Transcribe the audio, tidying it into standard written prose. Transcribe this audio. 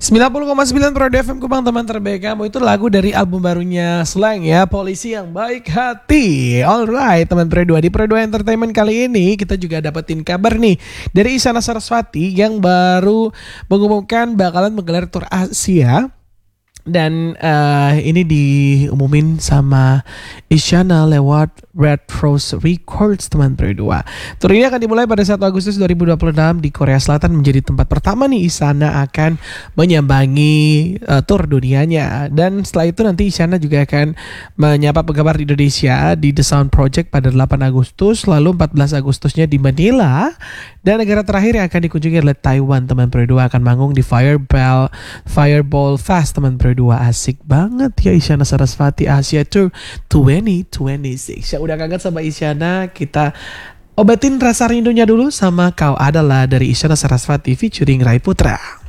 90,9 Pro FM Kupang, teman terbaik kamu. Itu lagu dari album barunya Slang ya, Polisi Yang Baik Hati. Alright teman Pro 2, di Pro 2 Entertainment kali ini kita juga dapetin kabar nih dari Isyana Sarasvati yang baru mengumumkan bakalan menggelar tour Asia. Dan ini diumumin sama Isyana lewat Red Rose Records, teman Pro 2. Tour ini akan dimulai pada 1 Agustus 2026 di Korea Selatan, menjadi tempat pertama nih Isyana akan menyambangi tour dunianya. Dan setelah itu nanti Isyana juga akan menyapa penggemar di Indonesia di The Sound Project pada 8 Agustus, lalu 14 Agustusnya di Manila. Dan negara terakhir yang akan dikunjungi adalah Taiwan, teman Pro 2, akan manggung di Fireball Fest, teman Pro 2. Asik banget ya Isyana Sarasvati Asia Tour 2026. Ya udah kangen sama Isyana, kita obatin rasa rindunya dulu sama Kau Adalah dari Isyana Sarasvati featuring Rai Putra.